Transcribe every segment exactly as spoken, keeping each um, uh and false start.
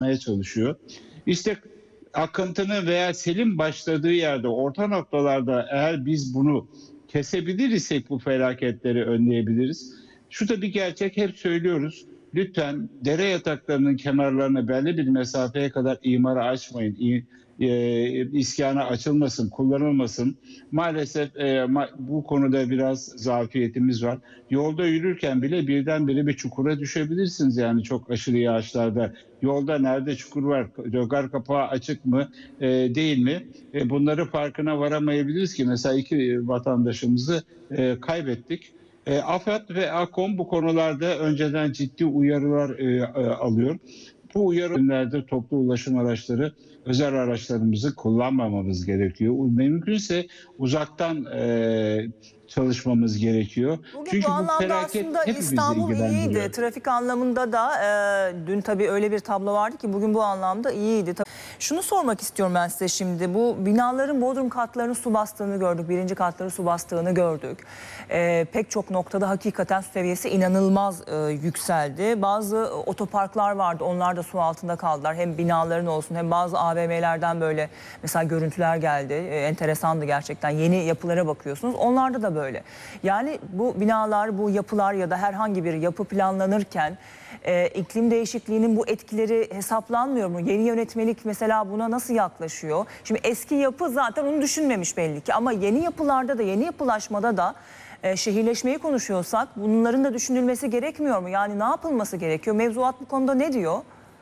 çalışıyor. İşte akıntının veya selin başladığı yerde, orta noktalarda eğer biz bunu kesebilir isek bu felaketleri önleyebiliriz. Şu da bir gerçek, hep söylüyoruz. Lütfen dere yataklarının kenarlarına belli bir mesafeye kadar imara açmayın. İ, e, iskana açılmasın, kullanılmasın. Maalesef e, ma, bu konuda biraz zafiyetimiz var. Yolda yürürken bile birdenbire bir çukura düşebilirsiniz, yani çok aşırı yağışlarda. Yolda nerede çukur var, rögar kapağı açık mı, e, değil mi? E, bunları farkına varamayabiliriz ki. Mesela iki vatandaşımızı e, kaybettik. E, AFAD ve AKOM bu konularda önceden ciddi uyarılar e, e, alıyor. Bu uyarılarda toplu ulaşım araçları, özel araçlarımızı kullanmamamız gerekiyor. Mümkünse uzaktan e, çalışmamız gerekiyor. Bugün Çünkü bu bu anlamda felaket aslında hepimizi İstanbul ilgilendiriyor. iyiydi. Trafik anlamında da e, dün tabii öyle bir tablo vardı ki bugün bu anlamda iyiydi. Şunu sormak istiyorum ben size şimdi. Bu binaların bodrum katlarını su bastığını gördük. Birinci katları su bastığını gördük. E, pek çok noktada hakikaten su seviyesi inanılmaz e, yükseldi. Bazı otoparklar vardı. Onlar da su altında kaldılar. Hem binaların olsun hem bazı A V M'lerden böyle mesela görüntüler geldi. E, enteresandı gerçekten. Yeni yapılara bakıyorsunuz. Onlarda da böyle. Yani bu binalar, bu yapılar ya da herhangi bir yapı planlanırken e, iklim değişikliğinin bu etkileri hesaplanmıyor mu? Yeni yönetmelik mesela buna nasıl yaklaşıyor? Şimdi eski yapı zaten onu düşünmemiş belli ki, ama yeni yapılarda da, yeni yapılaşmada da e, şehirleşmeyi konuşuyorsak bunların da düşünülmesi gerekmiyor mu? Yani ne yapılması gerekiyor? Mevzuat bu konuda ne diyor?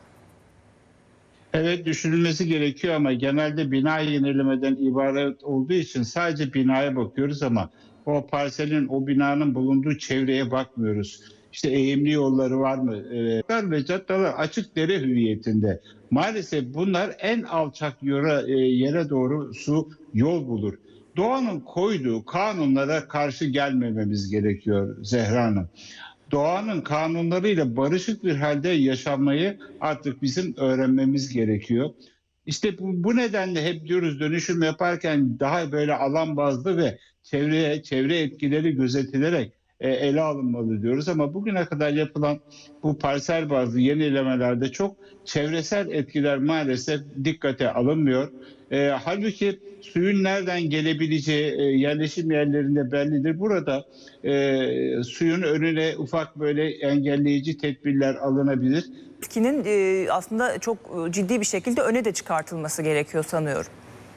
Evet, düşünülmesi gerekiyor ama genelde bina yenilemeden ibaret olduğu için sadece binaya bakıyoruz ama o parselin, o binanın bulunduğu çevreye bakmıyoruz. İşte eğimli yolları var mı? Ee, ve caddeler açık dere hüviyetinde. Maalesef bunlar en alçak yere, yere doğru su yol bulur. Doğanın koyduğu kanunlara karşı gelmememiz gerekiyor Zehra Hanım. Doğanın kanunlarıyla barışık bir halde yaşamayı artık bizim öğrenmemiz gerekiyor. İşte bu, bu nedenle hep diyoruz, dönüşüm yaparken daha böyle alan bazlı ve çevreye, çevre etkileri gözetilerek e, ele alınmalı diyoruz. Ama bugüne kadar yapılan bu parsel bazlı yenilemelerde çok çevresel etkiler maalesef dikkate alınmıyor. E, halbuki suyun nereden gelebileceği e, yerleşim yerlerinde bellidir. Burada e, suyun önüne ufak böyle engelleyici tedbirler alınabilir. Etkinin e, aslında çok ciddi bir şekilde öne de çıkartılması gerekiyor sanıyorum.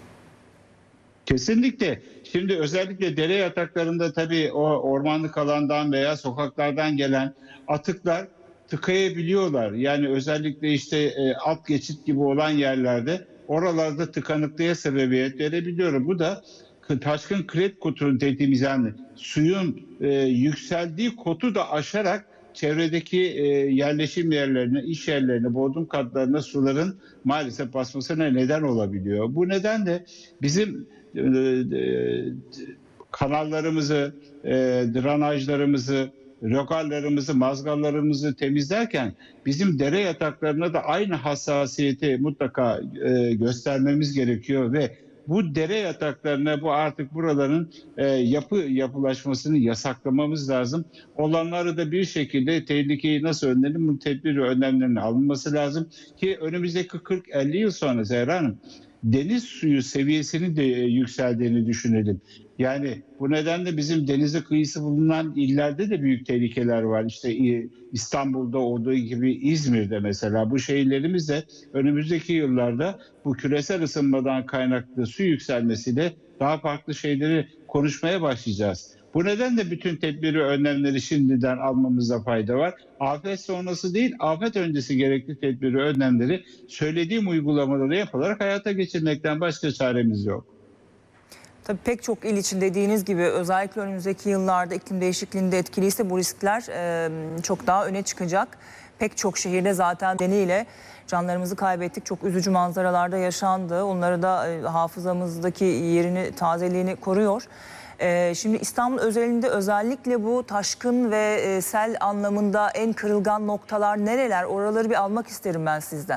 Kesinlikle. Şimdi özellikle dere yataklarında tabii o ormanlık alandan veya sokaklardan gelen atıklar tıkayabiliyorlar. Yani özellikle işte e, alt geçit gibi olan yerlerde, oralarda tıkanıklığa sebebiyet verebiliyor. Bu da taşkın kret kotu dediğimiz, yani suyun e, yükseldiği kotu da aşarak çevredeki e, yerleşim yerlerine, iş yerlerine, bodrum katlarına suların maalesef basmasına neden olabiliyor. Bu nedenle bizim e, e, kanallarımızı, e, drenajlarımızı, lokallarımızı, mazgallarımızı temizlerken bizim dere yataklarına da aynı hassasiyeti mutlaka e, göstermemiz gerekiyor ve bu dere yataklarına, bu artık buraların e, yapı yapılaşmasını yasaklamamız lazım. Olanları da bir şekilde tehlikeyi nasıl önleyelim, bu tedbir ve önlemlerinin alınması lazım ki önümüzdeki kırk elli yıl sonra Zehra Hanım, deniz suyu seviyesinin de yükseldiğini düşünelim. Yani bu nedenle bizim denize kıyısı bulunan illerde de büyük tehlikeler var. İşte İstanbul'da olduğu gibi İzmir'de mesela, bu şehirlerimiz de önümüzdeki yıllarda bu küresel ısınmadan kaynaklı su yükselmesiyle daha farklı şeyleri konuşmaya başlayacağız. Bu nedenle bütün tedbiri, önlemleri şimdiden almamızda fayda var. Afet sonrası değil, afet öncesi gerekli tedbiri, önlemleri söylediğim uygulamaları yaparak hayata geçirmekten başka çaremiz yok. Tabii pek çok il için dediğiniz gibi özellikle önümüzdeki yıllarda iklim değişikliğinde etkiliyse bu riskler e, çok daha öne çıkacak. Pek çok şehirde zaten nedeniyle canlarımızı kaybettik. Çok üzücü manzaralarda yaşandı. Onları da e, hafızamızdaki yerini, tazeliğini koruyor. E, şimdi İstanbul özelinde özellikle bu taşkın ve e, sel anlamında en kırılgan noktalar nereler? Oraları bir almak isterim ben sizden.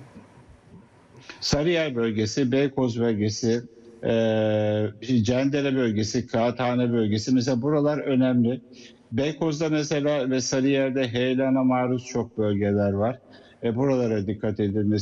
Sarıyer bölgesi, Beykoz bölgesi, Ee, Cendere bölgesi, Kağıthane bölgesi, mesela buralar önemli. Beykoz'da mesela ve Sarıyer'de heyelana maruz çok bölgeler var. E, buralara dikkat edilmesi